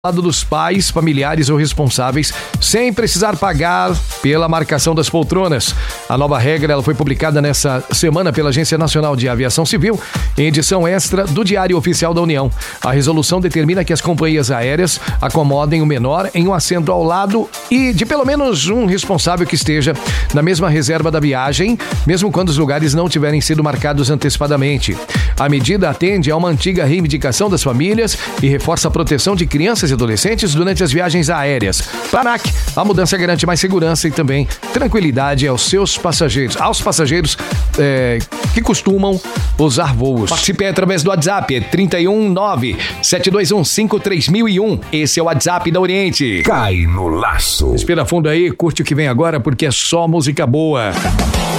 lado dos pais, familiares ou responsáveis, sem precisar pagar pela marcação das poltronas. A nova regra ela foi publicada nessa semana pela Agência Nacional de Aviação Civil, em edição extra do Diário Oficial da União. A resolução determina que as companhias aéreas acomodem o menor em um assento ao lado e de pelo menos um responsável que esteja na mesma reserva da viagem, mesmo quando os lugares não tiverem sido marcados antecipadamente. A medida atende a uma antiga reivindicação das famílias e reforça a proteção de crianças e adolescentes durante as viagens aéreas. Para a ANAC, a mudança garante mais segurança e também tranquilidade aos passageiros que costumam usar voos. Participe através do WhatsApp, 319-721-53001. Esse é o WhatsApp da Oriente. Cai no laço. Respira fundo aí, curte o que vem agora, porque é só música boa.